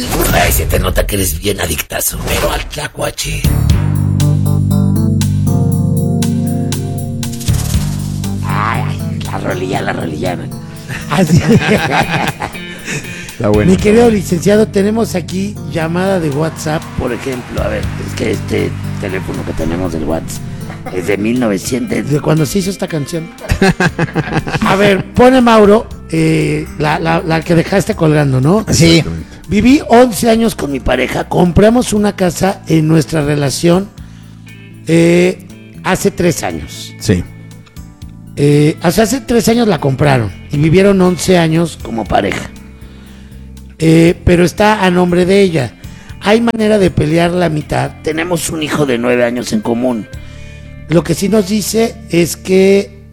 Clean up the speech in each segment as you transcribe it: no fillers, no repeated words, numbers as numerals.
Ay, se te nota que eres bien adictazo, pero al tlacuache. Ay, la rolilla. Así. Está bueno. Mi querido licenciado, tenemos aquí llamada de WhatsApp. Por ejemplo, a ver, es que este teléfono que tenemos del WhatsApp es de 1900. De cuando se hizo esta canción. A ver, pone Mauro, la que dejaste colgando, ¿no? Sí. Viví 11 años con mi pareja, compramos una casa en nuestra relación hace 3 años. Sí. Hace 3 años la compraron y vivieron 11 años como pareja. Pero está a nombre de ella. ¿Hay manera de pelear la mitad? Tenemos un hijo de 9 años en común. Lo que sí nos dice es que...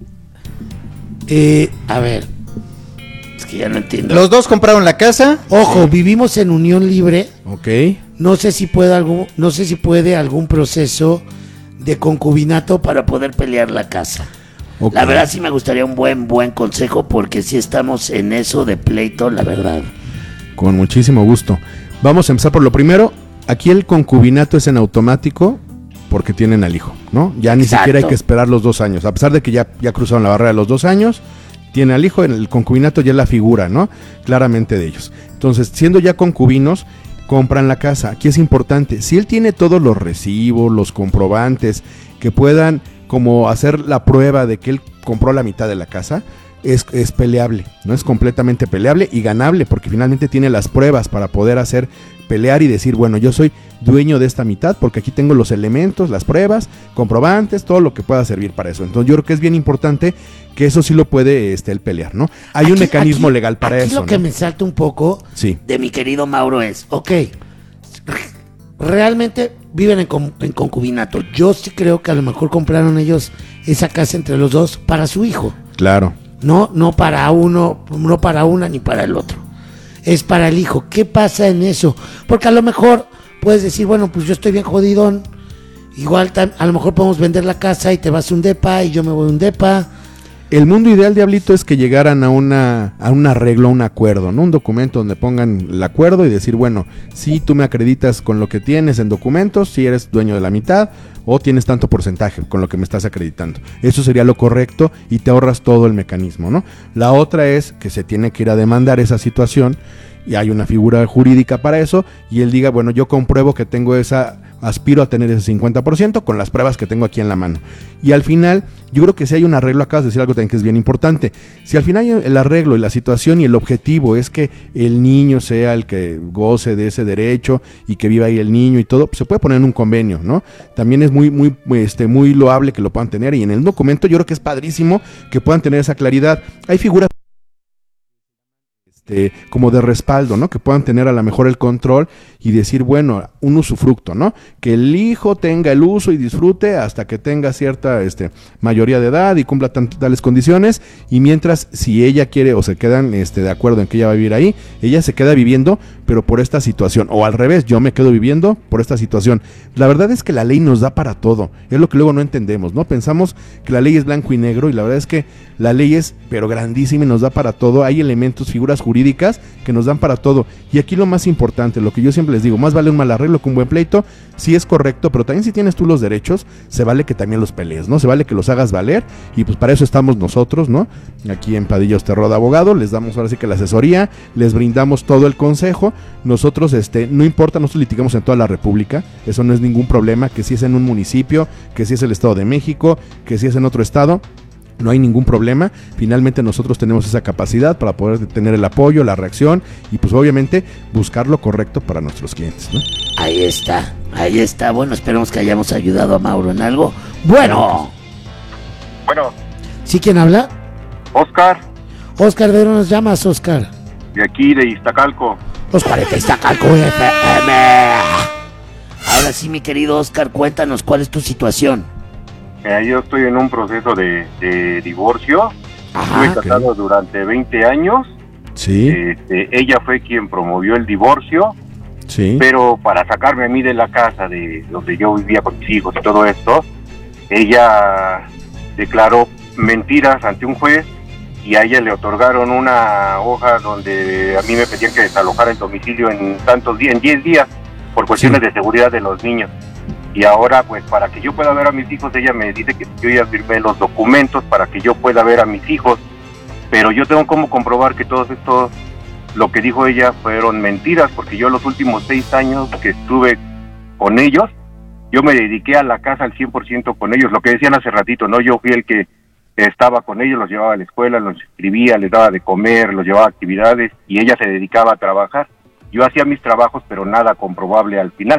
a ver... Es que ya no entiendo. Los dos compraron la casa. Ojo, vivimos en unión libre. Ok. No sé si puede algún proceso de concubinato Para poder pelear la casa. Ok. La verdad sí me gustaría un buen consejo, porque sí estamos en eso de pleito, la verdad. Con muchísimo gusto. Vamos a empezar por lo primero. Aquí el concubinato es en automático porque tienen al hijo, ¿no? Ya ni Exacto. siquiera hay que esperar los 2 años. A pesar de que ya cruzaron la barrera de los 2 años, tiene al hijo, en el concubinato ya es la figura, ¿no? Claramente de ellos. Entonces, siendo ya concubinos, compran la casa. Aquí es importante, si él tiene todos los recibos, los comprobantes, que puedan como hacer la prueba de que él compró la mitad de la casa, es peleable, ¿no? Es completamente peleable y ganable, porque finalmente tiene las pruebas para poder hacer pelear y decir, bueno, yo soy dueño de esta mitad porque aquí tengo los elementos, las pruebas, comprobantes, todo lo que pueda servir para eso. Entonces yo creo que es bien importante que eso sí lo puede él pelear, ¿no? Hay un mecanismo legal para aquí eso, lo que ¿no? me salta un poco Sí. De mi querido Mauro es... Ok, realmente viven en concubinato. Yo sí creo que a lo mejor compraron ellos esa casa entre los dos para su hijo. Claro. No para uno, no para una ni para el otro. Es para el hijo. ¿Qué pasa en eso? Porque a lo mejor puedes decir, bueno, pues yo estoy bien jodidón. Igual a lo mejor podemos vender la casa y te vas a un depa y yo me voy a un depa. El mundo ideal, Diablito, es que llegaran a un arreglo, a un acuerdo, ¿no? Un documento donde pongan el acuerdo y decir, bueno, si tú me acreditas con lo que tienes en documentos, si eres dueño de la mitad o tienes tanto porcentaje con lo que me estás acreditando. Eso sería lo correcto y te ahorras todo el mecanismo, ¿no? La otra es que se tiene que ir a demandar esa situación y hay una figura jurídica para eso y él diga, bueno, yo compruebo que tengo aspiro a tener ese 50% con las pruebas que tengo aquí en la mano. Y al final, yo creo que si hay un arreglo, acabas de decir algo también que es bien importante. Si al final el arreglo y la situación y el objetivo es que el niño sea el que goce de ese derecho y que viva ahí el niño y todo, pues se puede poner en un convenio, ¿no? También es muy loable que lo puedan tener y en el documento yo creo que es padrísimo que puedan tener esa claridad. Hay figuras como de respaldo, ¿no? Que puedan tener a lo mejor el control y decir, bueno, un usufructo, ¿no? Que el hijo tenga el uso y disfrute hasta que tenga cierta mayoría de edad y cumpla tales condiciones, y mientras, si ella quiere o se quedan de acuerdo en que ella va a vivir ahí, ella se queda viviendo, pero por esta situación, o al revés, yo me quedo viviendo por esta situación. La verdad es que la ley nos da para todo, es lo que luego no entendemos, ¿no? Pensamos que la ley es blanco y negro, y la verdad es que la ley es, pero grandísima y nos da para todo. Hay elementos, figuras jurídicas que nos dan para todo, y aquí lo más importante, lo que yo siempre les digo, más vale un mal arreglo que un buen pleito. Sí es correcto, pero también si tienes tú los derechos, se vale que también los pelees, ¿no? Se vale que los hagas valer, y pues para eso estamos nosotros, ¿no? Aquí en Padilla Osterro de Abogado, les damos ahora sí que la asesoría, les brindamos todo el consejo. Nosotros, no importa, nosotros litigamos en toda la República, eso no es ningún problema, que si es en un municipio, que si es el Estado de México, que si es en otro estado, no hay ningún problema. Finalmente nosotros tenemos esa capacidad para poder tener el apoyo, la reacción y pues obviamente buscar lo correcto para nuestros clientes, ¿no? Ahí está. Bueno, esperemos que hayamos ayudado a Mauro en algo. Bueno. ¿Sí quién habla? Oscar, Oscar, ¿de dónde nos llamas, Oscar? de aquí de Iztacalco. Oscar de Iztacalco FM. Ahora sí, mi querido Oscar, cuéntanos cuál es tu situación. Yo estoy en un proceso de divorcio. Ajá. Estuve casado durante 20 años. Sí, Ella fue quien promovió el divorcio, sí. pero para sacarme a mí de la casa de donde yo vivía con mis hijos y todo esto, ella declaró mentiras ante un juez y a ella le otorgaron una hoja donde a mí me pedían que desalojara el domicilio en 10 días por cuestiones de seguridad de los niños. Y ahora, pues, para que yo pueda ver a mis hijos, ella me dice que yo ya firmé los documentos para que yo pueda ver a mis hijos, pero yo tengo como comprobar que todo esto, lo que dijo ella, fueron mentiras, porque yo los últimos 6 años que estuve con ellos, yo me dediqué a la casa al 100% con ellos, lo que decían hace ratito, ¿no? Yo fui el que estaba con ellos, los llevaba a la escuela, los escribía, les daba de comer, los llevaba a actividades, y ella se dedicaba a trabajar. Yo hacía mis trabajos, pero nada comprobable al final.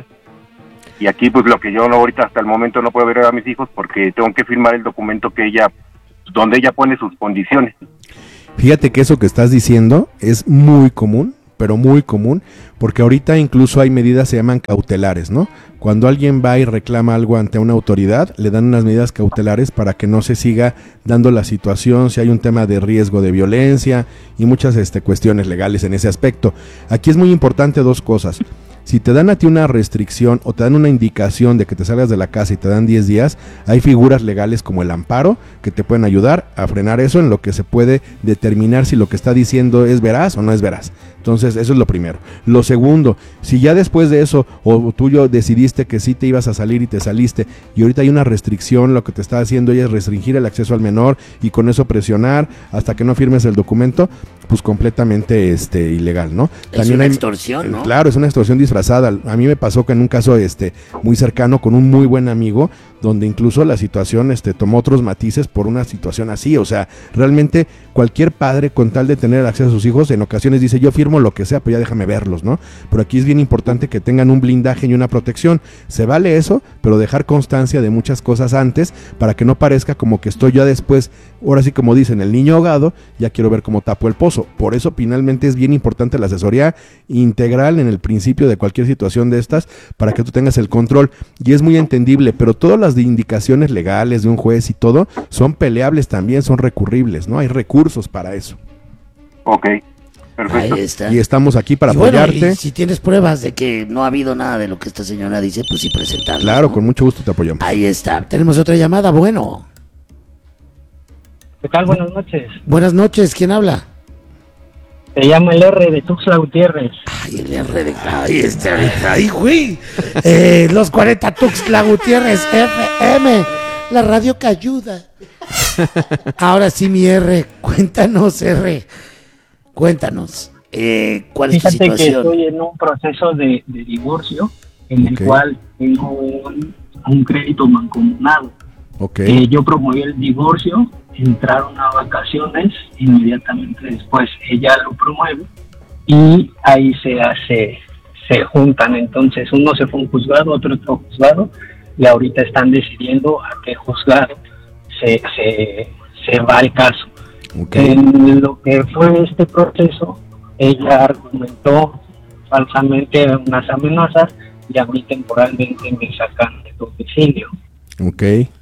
Y aquí, pues, lo que yo ahorita hasta el momento no puedo ver a mis hijos porque tengo que firmar el documento que ella, donde ella pone sus condiciones. Fíjate que eso que estás diciendo es muy común, pero muy común, porque ahorita incluso hay medidas, se llaman cautelares, ¿no? Cuando alguien va y reclama algo ante una autoridad, le dan unas medidas cautelares para que no se siga dando la situación, si hay un tema de riesgo de violencia y muchas cuestiones legales en ese aspecto. Aquí es muy importante 2 cosas. Si te dan a ti una restricción o te dan una indicación de que te salgas de la casa y te dan 10 días, hay figuras legales como el amparo que te pueden ayudar a frenar eso, en lo que se puede determinar si lo que está diciendo es veraz o no es veraz. Entonces, eso es lo primero. Lo segundo, si ya después de eso, o tú decidiste que sí te ibas a salir y te saliste, y ahorita hay una restricción, lo que te está haciendo ella es restringir el acceso al menor y con eso presionar hasta que no firmes el documento, pues completamente ilegal, ¿no? Es También una extorsión, ¿no? Claro, es una extorsión disfrazada. A mí me pasó que en un caso muy cercano con un muy buen amigo, donde incluso la situación tomó otros matices por una situación así. O sea, realmente cualquier padre, con tal de tener acceso a sus hijos, en ocasiones dice, yo firmo lo que sea, pero ya déjame verlos, ¿no? Pero aquí es bien importante que tengan un blindaje y una protección. Se vale eso, pero dejar constancia de muchas cosas antes, para que no parezca como que estoy ya después, ahora sí, como dicen, el niño ahogado, ya quiero ver cómo tapo el pozo. Por eso finalmente es bien importante la asesoría integral en el principio de cualquier situación de estas, para que tú tengas el control. Y es muy entendible, pero todas las indicaciones legales de un juez y todo son peleables también, son recurribles, ¿no? Hay recursos para eso. Ok, perfecto. Ahí está. Y estamos aquí para Y bueno, apoyarte. y si tienes pruebas de Que no ha habido nada de lo que esta señora dice, pues sí presentarlo. Claro, con mucho gusto te apoyamos. Ahí está. tenemos otra llamada, bueno. ¿Qué tal? Buenas noches. Buenas noches, ¿quién habla? Se llama el R de Tuxtla Gutiérrez. Ay, el R de... Ahí está. Ay, güey. Los 40 Tuxtla Gutiérrez FM, la radio que ayuda. Ahora sí, mi R, cuéntanos, R. Cuéntanos. ¿Cuál es tu Fíjate que situación? estoy en un proceso de divorcio en Ok. el cual tengo un crédito mancomunado. Ok. Yo promoví el divorcio, entraron a vacaciones, inmediatamente después ella lo promueve y ahí se juntan. Entonces uno se fue a un juzgado, otro a otro juzgado, y ahorita están decidiendo a qué juzgado se va el caso. Ok. En lo que fue este proceso, ella argumentó falsamente unas amenazas y a mí temporalmente me sacan de domicilio. Ok.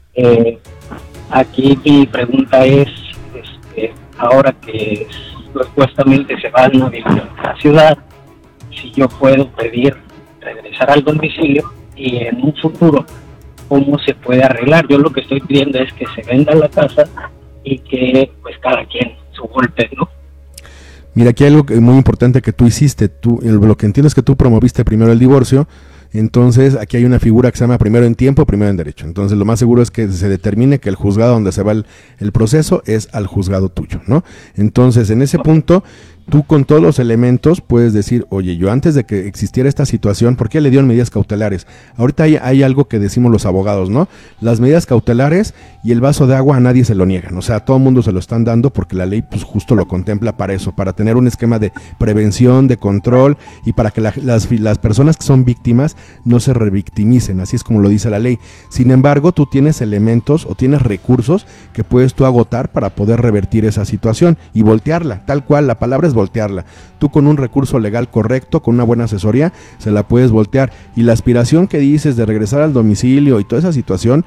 Aquí mi pregunta es, ahora que supuestamente se van a vivir a la ciudad, si yo puedo pedir regresar al domicilio y en un futuro, ¿cómo se puede arreglar? Yo lo que estoy pidiendo es que se venda la casa y que pues cada quien su golpe, ¿no? Mira, aquí hay algo muy importante que tú hiciste. Lo que entiendo es que tú promoviste primero el divorcio. Entonces, aquí hay una figura que se llama primero en tiempo, primero en derecho. Entonces, lo más seguro es que se determine que el juzgado donde se va el proceso es al juzgado tuyo, ¿no? Entonces, en ese punto, tú con todos los elementos puedes decir, oye, yo antes de que existiera esta situación, ¿por qué le dieron medidas cautelares? Ahorita hay algo que decimos los abogados, ¿no? Las medidas cautelares y el vaso de agua a nadie se lo niegan. O sea, a todo el mundo se lo están dando porque la ley pues justo lo contempla para eso, para tener un esquema de prevención, de control y para que las personas que son víctimas no se revictimicen, así es como lo dice la ley. Sin embargo, tú tienes elementos o tienes recursos que puedes tú agotar para poder revertir esa situación y voltearla, tal cual, la palabra es voltearla. Tú con un recurso legal correcto, con una buena asesoría, se la puedes voltear. Y la aspiración que dices de regresar al domicilio y toda esa situación,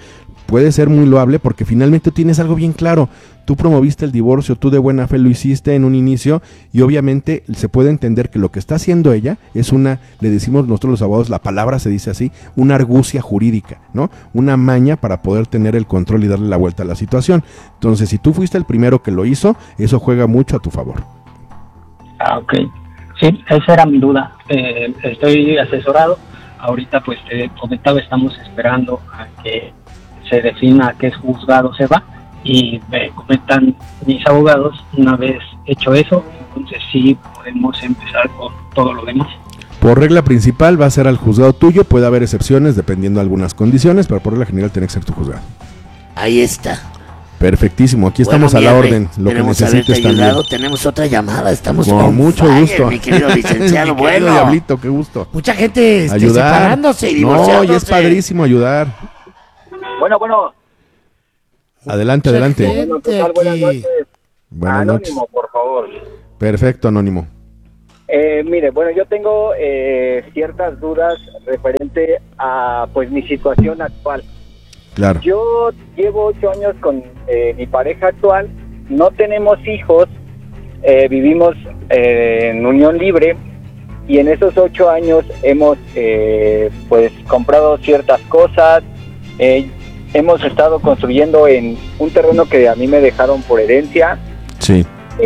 puede ser muy loable porque finalmente tienes algo bien claro. Tú promoviste el divorcio, tú de buena fe lo hiciste en un inicio y obviamente se puede entender que lo que está haciendo ella es una, le decimos nosotros los abogados, la palabra se dice así, una argucia jurídica, ¿no? Una maña para poder tener el control y darle la vuelta a la situación. Entonces, si tú fuiste el primero que lo hizo, eso juega mucho a tu favor. Ok. Sí, esa era mi duda. Estoy asesorado. Ahorita, pues, te comentaba, estamos esperando a que se defina a qué juzgado se va. Y me comentan mis abogados, una vez hecho eso, entonces sí podemos empezar con todo lo demás. Por regla principal va a ser al juzgado tuyo, puede haber excepciones dependiendo de algunas condiciones, pero por regla general tiene que ser tu juzgado. Ahí está. Perfectísimo, aquí estamos a la orden, lo que necesites también. Tenemos otra llamada, estamos con mucho gusto. Mi querido licenciado, mi querido Diablito, qué gusto. Mucha gente ayudar, separándose y divorciándose. No, y es padrísimo ayudar. Bueno. Adelante. Bueno, ¿qué tal? Buenas noches. Buenas noches. Anónimo, por favor. Perfecto, Anónimo. Mire, bueno, yo tengo ciertas dudas referente a pues mi situación actual. Claro. Yo llevo 8 años con mi pareja actual, no tenemos hijos, vivimos en unión libre y en esos 8 años hemos pues comprado ciertas cosas. Hemos estado construyendo en un terreno que a mí me dejaron por herencia. Sí.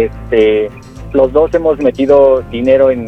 Los dos hemos metido dinero en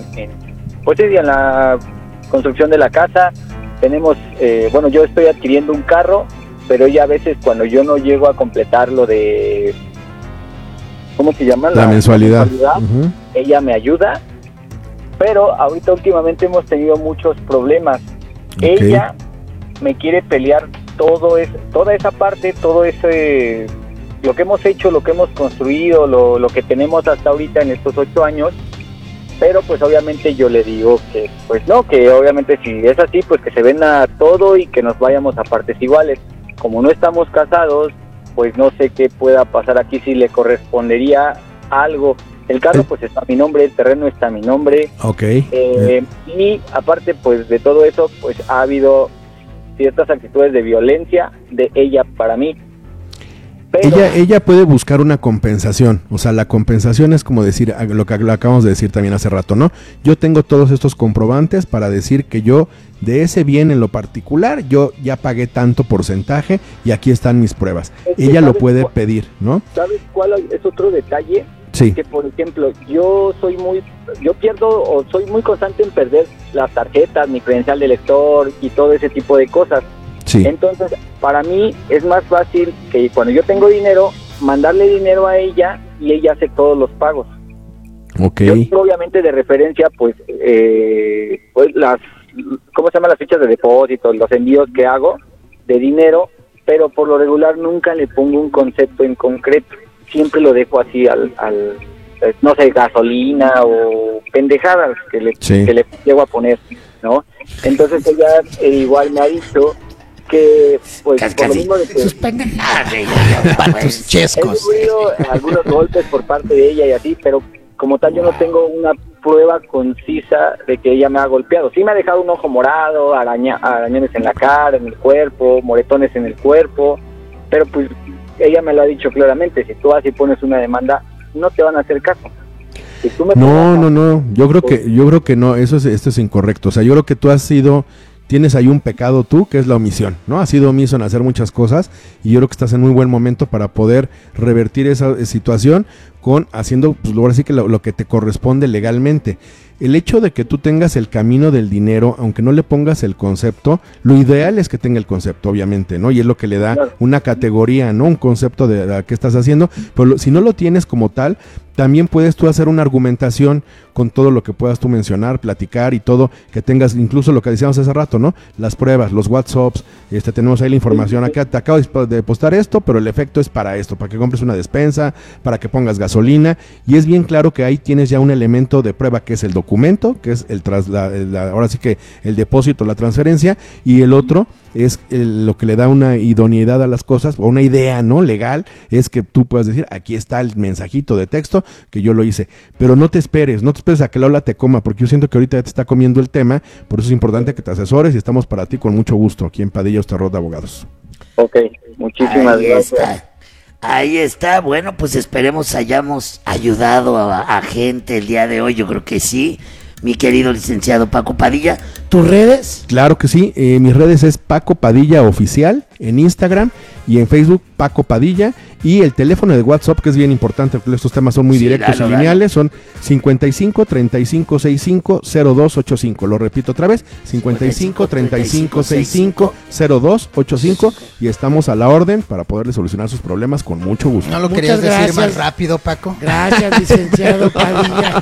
la construcción de la casa. Tenemos, yo estoy adquiriendo un carro, pero ella a veces cuando yo no llego a completar lo de, ¿cómo se llama? La mensualidad. Uh-huh. Ella me ayuda, pero ahorita últimamente hemos tenido muchos problemas. Okay. Ella me quiere pelear toda esa parte, todo ese, lo que hemos hecho, lo que hemos construido, lo que tenemos hasta ahorita en estos 8 años, pero pues obviamente yo le digo que pues no, que obviamente si es así, pues que se venda todo y que nos vayamos a partes iguales. Como no estamos casados, pues no sé qué pueda pasar aquí, si le correspondería algo. El carro pues está a mi nombre, el terreno está a mi nombre. Okay. Y aparte pues de todo eso, pues ha habido ciertas actitudes de violencia de ella para mí. Pero ella puede buscar una compensación, o sea, la compensación es como decir, lo que acabamos de decir también hace rato, ¿no? Yo tengo todos estos comprobantes para decir que yo, de ese bien en lo particular, yo ya pagué tanto porcentaje y aquí están mis pruebas. Ella lo puede pedir, ¿no? ¿Sabes cuál es otro detalle? Sí. Que por ejemplo, yo pierdo o soy muy constante en perder las tarjetas, mi credencial de lector y todo ese tipo de cosas. Sí. Entonces, para mí es más fácil que cuando yo tengo dinero, mandarle dinero a ella y ella hace todos los pagos. Okay. Yo obviamente de referencia, pues las, ¿cómo se llaman? Las fichas de depósito, los envíos que hago de dinero, pero por lo regular nunca le pongo un concepto en concreto. Siempre lo dejo así al no sé, gasolina o pendejadas que le llego a poner, ¿no? Entonces ella igual me ha dicho que pues por lo mismo de que sus pendejadas, tus chescos. He sufrido algunos golpes por parte de ella y así, pero como tal yo no tengo una prueba concisa de que ella me ha golpeado. Sí me ha dejado un ojo morado, arañones en la cara, en el cuerpo, moretones en el cuerpo, pero pues ella me lo ha dicho claramente, si tú vas y pones una demanda, no te van a hacer caso. Si tú me no, yo creo que no, esto es incorrecto. O sea, yo creo que tú tienes ahí un pecado tú, que es la omisión, ¿no? Has sido omiso en hacer muchas cosas y yo creo que estás en muy buen momento para poder revertir esa situación haciendo, pues ahora sí que lo que te corresponde legalmente. El hecho de que tú tengas el camino del dinero, aunque no le pongas el concepto, lo ideal es que tenga el concepto, obviamente, ¿no? Y es lo que le da una categoría, ¿no? Un concepto de qué estás haciendo, pero si no lo tienes como tal, también puedes tú hacer una argumentación con todo lo que puedas tú mencionar, platicar y todo, que tengas incluso lo que decíamos hace rato, ¿no? Las pruebas, los WhatsApps, tenemos ahí la información, acá te acabo de postar esto, pero el efecto es para esto, para que compres una despensa, para que pongas gasolina, y es bien claro que ahí tienes ya un elemento de prueba que es el documento, que es ahora sí que el depósito, la transferencia, y el otro es lo que le da una idoneidad a las cosas, o una idea, ¿no? Legal, es que tú puedas decir, aquí está el mensajito de texto que yo lo hice, pero no te esperes a que la ola te coma, porque yo siento que ahorita ya te está comiendo el tema, por eso es importante que te asesores y estamos para ti con mucho gusto aquí en Padilla Osterrod de Abogados. Ok, Muchísimas gracias. Ahí está. Bueno, pues esperemos hayamos ayudado a gente el día de hoy. Yo creo que sí. Mi querido licenciado Paco Padilla, ¿tus redes? Claro que sí, mis redes es Paco Padilla Oficial en Instagram y en Facebook Paco Padilla, y el teléfono de WhatsApp, que es bien importante porque estos temas son muy directos y lineales, son 55 35 65 0285. Lo repito otra vez, 55 35 65 0285, y estamos a la orden para poderle solucionar sus problemas con mucho gusto. ¿No lo Muchas querías decir gracias. más rápido, Paco? Gracias, licenciado Padilla.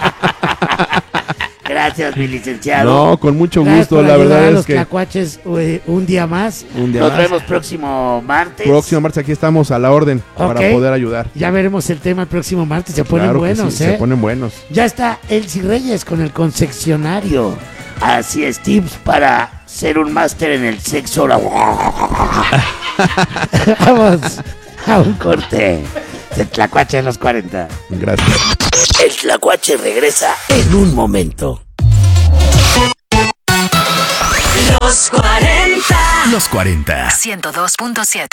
Gracias, mi licenciado. No, con mucho Gracias gusto, por la ayudar verdad a es los que tlacuaches un día más. un día Nos más. vemos próximo martes. Próximo martes aquí estamos a la orden para Ok. poder ayudar. Ya veremos el tema el próximo martes. Se ponen Claro que buenos, sí, ¿eh? se ponen buenos. Ya está Elsie Reyes con el concesionario. Así es, tips para ser un máster en el sexo oral. Vamos. A un corte. El Tlacuache de los 40. Gracias. El Tlacuache regresa en un momento. Los 40. Los 40. 102.7.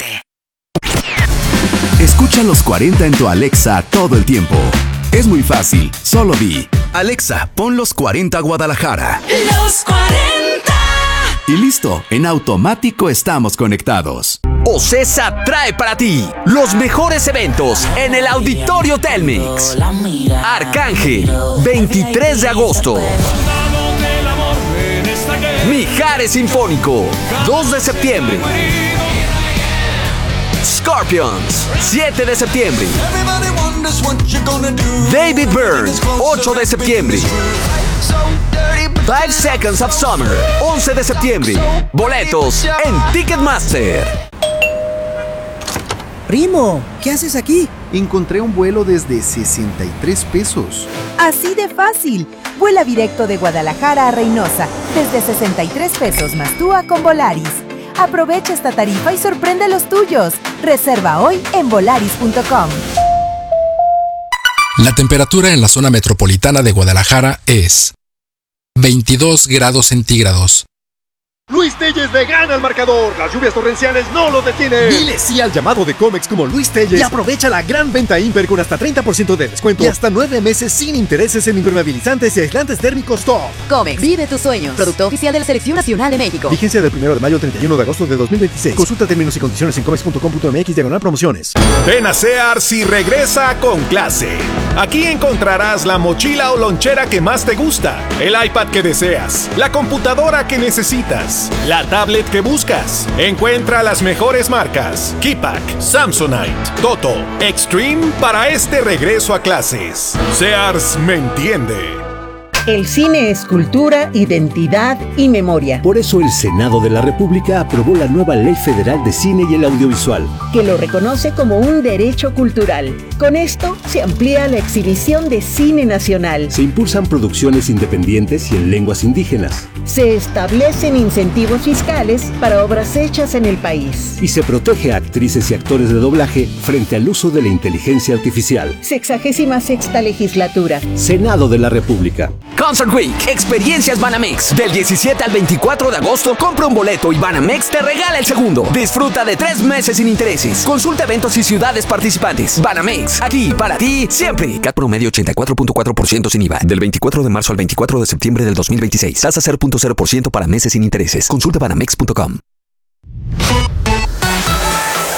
Escucha los 40 en tu Alexa todo el tiempo. Es muy fácil, solo di: Alexa, pon los 40 Guadalajara. Los 40. Y listo, en automático estamos conectados. OCESA trae para ti los mejores eventos en el Auditorio Telmex. Arcángel, 23 de agosto. Mijares Sinfónico, 2 de septiembre. Scorpions, 7 de septiembre. David Byrne, 8 de septiembre. 5 Seconds of Summer, 11 de septiembre. Boletos en Ticketmaster. Primo, ¿qué haces aquí? Encontré un vuelo desde 63 pesos. Así de fácil. Vuela directo de Guadalajara a Reynosa desde 63 pesos más TUA con Volaris. Aprovecha esta tarifa y sorprende a los tuyos. Reserva hoy en volaris.com. La temperatura en la zona metropolitana de Guadalajara es 22 grados centígrados. Luis Telles le gana al marcador. Las lluvias torrenciales no lo detienen. Dile sí al llamado de Comex como Luis Telles y aprovecha la gran venta Imper con hasta 30% de descuento y hasta 9 meses sin intereses en impermeabilizantes y aislantes térmicos top. Comex, vive tus sueños. Producto oficial de la Selección Nacional de México. Vigencia del 1 de mayo al 31 de agosto de 2026. Consulta términos y condiciones en comex.com.mx/promociones. Ven a Sears y regresa con clase. Aquí encontrarás la mochila o lonchera que más te gusta, el iPad que deseas, la computadora que necesitas, la tablet que buscas. Encuentra las mejores marcas: Keypack, Samsonite, Toto, Extreme para este regreso a clases. Sears me entiende. El cine es cultura, identidad y memoria. Por eso el Senado de la República aprobó la nueva Ley Federal de Cine y el Audiovisual, que lo reconoce como un derecho cultural. Con esto se amplía la exhibición de cine nacional. Se impulsan producciones independientes y en lenguas indígenas. Se establecen incentivos fiscales para obras hechas en el país. Y se protege a actrices y actores de doblaje frente al uso de la inteligencia artificial. 66ª legislatura. Senado de la República. Concert Week, Experiencias Banamex. Del 17 al 24 de agosto, compra un boleto y Banamex te regala el segundo. Disfruta de 3 meses sin intereses. Consulta eventos y ciudades participantes. Banamex, aquí para ti siempre. CAT promedio 84.4% sin IVA. Del 24 de marzo al 24 de septiembre del 2026. Tasa 0.0% para meses sin intereses. Consulta banamex.com.